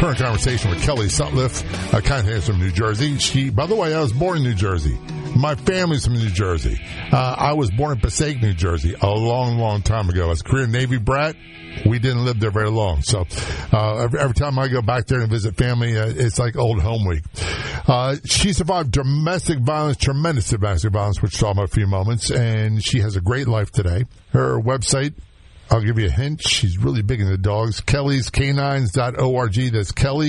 current conversation with Kelly Sutliff, contacts from New Jersey. By the way, I was born in New Jersey. My family's from New Jersey. I was born in Passaic, New Jersey, a long, long time ago. As a Korean Navy brat, we didn't live there very long. So every time I go back there and visit family, it's like old home week. She survived domestic violence, tremendous domestic violence, which we'll talk about in a few moments, and she has a great life today. Her website, I'll give you a hint, she's really big into dogs, kellyscanines.org. That's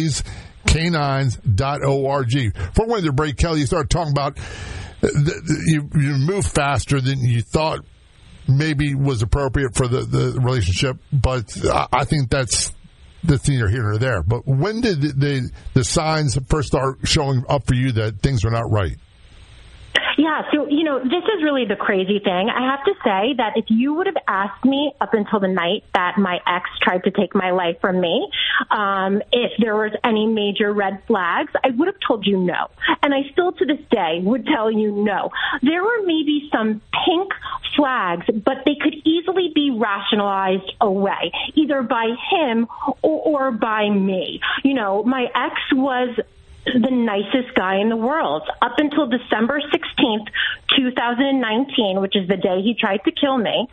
kellyscanines.org. Before we went to break, Kelly, you started talking about you moved faster than you thought maybe was appropriate for the relationship, but I think that's neither here nor there. But when did the signs first start showing up for you that things were not right? Yeah, so, this is really the crazy thing. I have to say that if you would have asked me up until the night that my ex tried to take my life from me, if there was any major red flags, I would have told you no. And I still to this day would tell you no. There were maybe some pink flags, but they could easily be rationalized away, either by him or by me. My ex was the nicest guy in the world up until December 16th, 2019, which is the day he tried to kill me.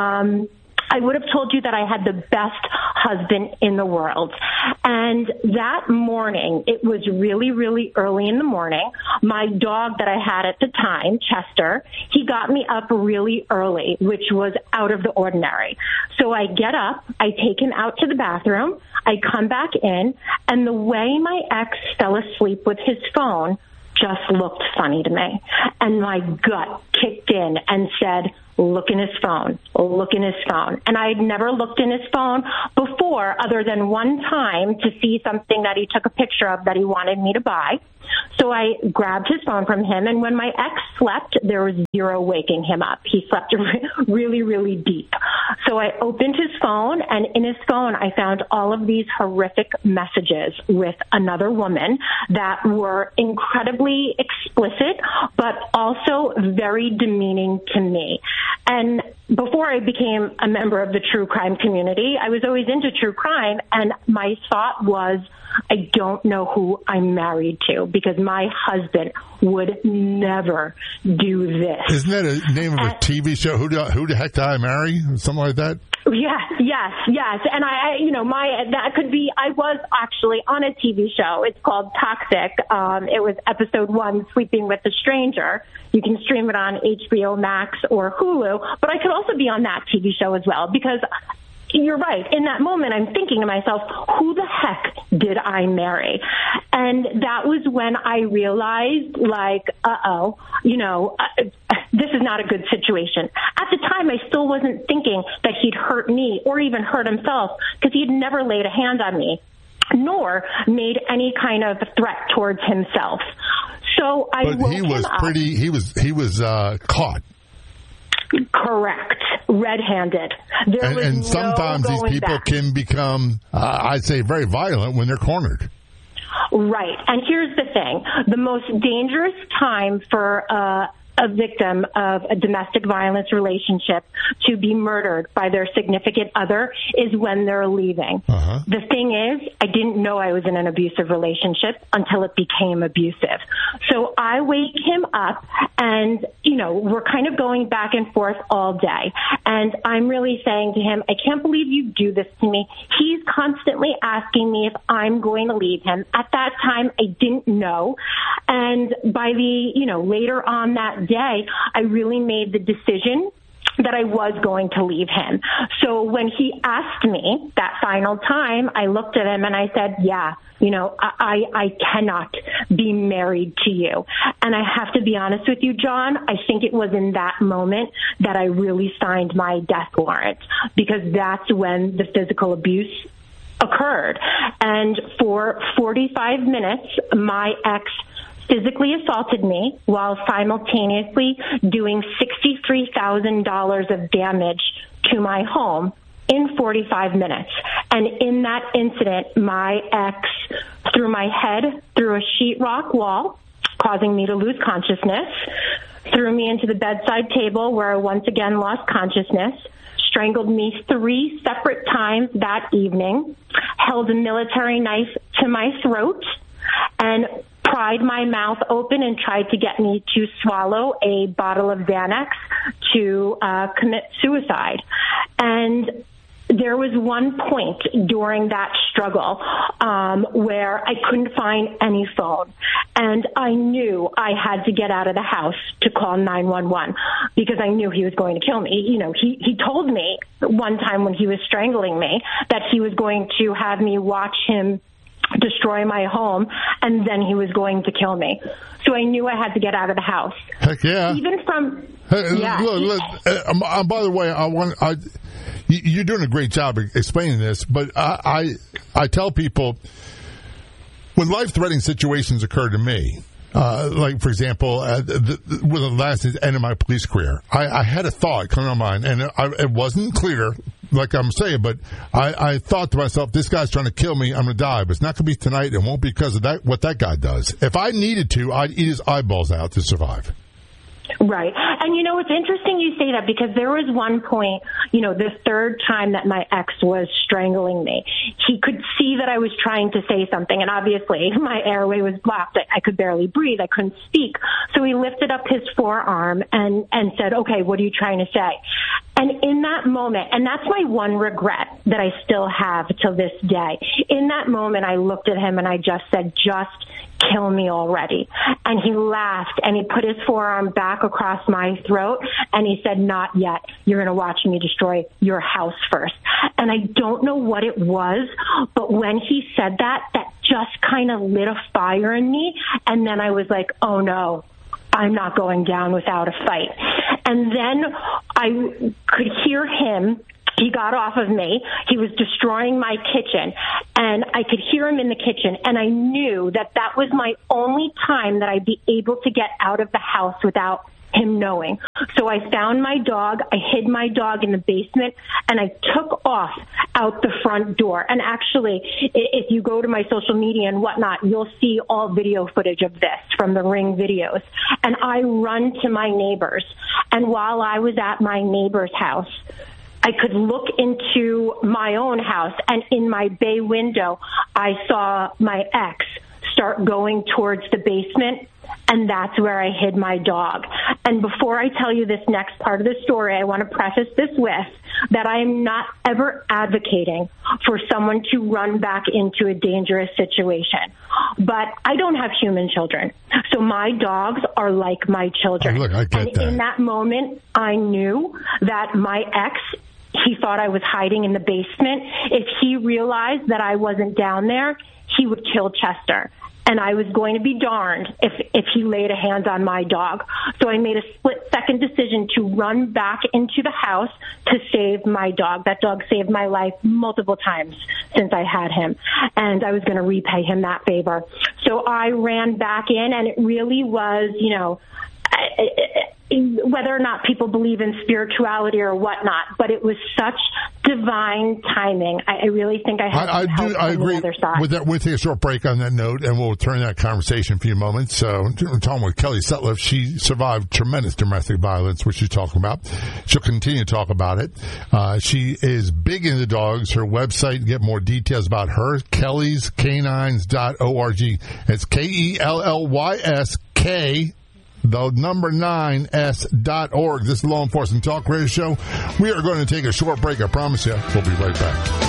I would have told you that I had the best husband in the world. And that morning, it was really, really early in the morning. My dog that I had at the time, Chester, he got me up really early, which was out of the ordinary. So I get up, I take him out to the bathroom, I come back in, and the way my ex fell asleep with his phone just looked funny to me. And my gut kicked in and said, look in his phone, look in his phone. And I had never looked in his phone before other than one time to see something that he took a picture of that he wanted me to buy. So I grabbed his phone from him, and when my ex slept, there was zero waking him up. He slept really, really deep. So I opened his phone, and in his phone, I found all of these horrific messages with another woman that were incredibly explicit, but also very demeaning to me. And before I became a member of the true crime community, I was always into true crime, and my thought was, I don't know who I'm married to, because my husband would never do this. Isn't that a name of a TV show? Who the heck did I marry? Something like that? Yes. And that could be, I was actually on a TV show. It's called Toxic. It was episode 1, Sleeping with a Stranger. You can stream it on HBO Max or Hulu, but I could also be on that TV show as well, because you're right. In that moment, I'm thinking to myself, who the heck did I marry? And that was when I realized, this is not a good situation. At the time, I still wasn't thinking that he'd hurt me or even hurt himself, because he'd never laid a hand on me, nor made any kind of threat towards himself. So I woke him up. He was caught. Correct. Red-handed. And sometimes these people can become, I'd say, very violent when they're cornered. Right. And here's the thing. The most dangerous time for a victim of a domestic violence relationship to be murdered by their significant other is when they're leaving. Uh-huh. The thing is, I didn't know I was in an abusive relationship until it became abusive. So I wake him up, and, we're kind of going back and forth all day. And I'm really saying to him, I can't believe you do this to me. He's constantly asking me if I'm going to leave him. At that time, I didn't know. And by later on that day, I really made the decision that I was going to leave him. So when he asked me that final time, I looked at him and I said, yeah, I cannot be married to you. And I have to be honest with you, John, I think it was in that moment that I really signed my death warrant, because that's when the physical abuse occurred. And for 45 minutes, my ex physically assaulted me while simultaneously doing $63,000 of damage to my home in 45 minutes. And in that incident, my ex threw my head through a sheetrock wall, causing me to lose consciousness, threw me into the bedside table where I once again lost consciousness, strangled me 3 separate times that evening, held a military knife to my throat and pried my mouth open and tried to get me to swallow a bottle of Xanax to commit suicide. And there was one point during that struggle where I couldn't find any phone, and I knew I had to get out of the house to call 911 because I knew he was going to kill me. You know, he told me one time when he was strangling me that he was going to have me watch him destroy my home, and then he was going to kill me. So I knew I had to get out of the house. Heck yeah! Even from look, by the way, you're doing a great job explaining this, but I tell people when life-threatening situations occur to me, like, for example, with the last end of my police career, I had a thought come to mind, and it wasn't clear, like I'm saying, but I thought to myself, this guy's trying to kill me, I'm going to die, but it's not going to be tonight, it won't be because of what that guy does. If I needed to, I'd eat his eyeballs out to survive. Right. And, you know, it's interesting you say that because there was one point, you know, the third time that my ex was strangling me, he could see that I was trying to say something. And obviously my airway was blocked. I could barely breathe. I couldn't speak. So he lifted up his forearm and said, okay, what are you trying to say? And in that moment, and that's my one regret that I still have till this day, in that moment I looked at him and I just said, just kill me already. And he laughed and he put his forearm back across my throat and he said, not yet. You're going to watch me destroy your house first. And I don't know what it was, but when he said that just kind of lit a fire in me. And then I was like, oh no, I'm not going down without a fight. And then I could hear him. He got off of me. He was destroying my kitchen, and I could hear him in the kitchen, and I knew that was my only time that I'd be able to get out of the house without him knowing. So I found my dog, I hid my dog in the basement, and I took off out the front door. And actually, if you go to my social media and whatnot, you'll see all video footage of this from the Ring videos. And I run to my neighbors, and while I was at my neighbor's house, I could look into my own house, and in my bay window, I saw my ex start going towards the basement, and that's where I hid my dog. And before I tell you this next part of the story, I want to preface this with that I am not ever advocating for someone to run back into a dangerous situation. But I don't have human children, so my dogs are like my children. Oh, look, I get that. In that moment, I knew that my ex, he thought I was hiding in the basement. If he realized that I wasn't down there, he would kill Chester. And I was going to be darned if he laid a hand on my dog. So I made a split-second decision to run back into the house to save my dog. That dog saved my life multiple times since I had him. And I was going to repay him that favor. So I ran back in, and it really was, you know, whether or not people believe in spirituality or whatnot, but it was such divine timing. I really think I had help from the other side. With that, we'll take a short break on that note, and we'll turn that conversation in a few moments. So we're talking with Kelly Sutliff. She survived tremendous domestic violence, which she's talking about. She'll continue to talk about it. She is big into dogs. Her website, to get more details about her, kellyscanines.org. It's KELLYSK. The number 9s.org. This is Law Enforcement Talk Radio Show. We are going to take a short break. I promise you. We'll be right back.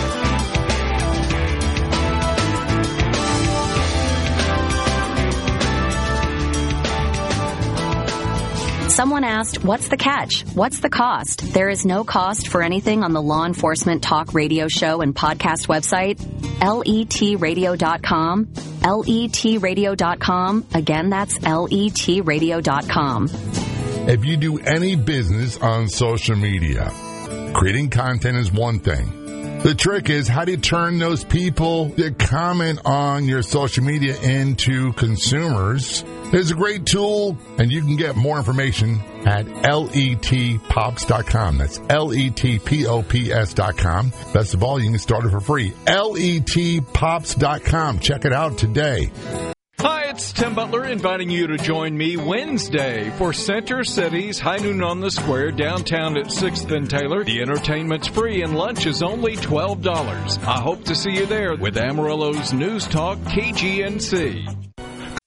Someone asked, what's the catch? What's the cost? There is no cost for anything on the Law Enforcement Talk Radio Show and podcast website, letradio.com. letradio.com. Again, that's letradio.com. If you do any business on social media, creating content is one thing. The trick is, how do you turn those people that comment on your social media into consumers? It's a great tool, and you can get more information at letpops.com. That's letpops.com. Best of all, you can start it for free. letpops.com. Check it out today. Hi, it's Tim Butler inviting you to join me Wednesday for Center City's High Noon on the Square downtown at 6th and Taylor. The entertainment's free and lunch is only $12. I hope to see you there with Amarillo's News Talk KGNC.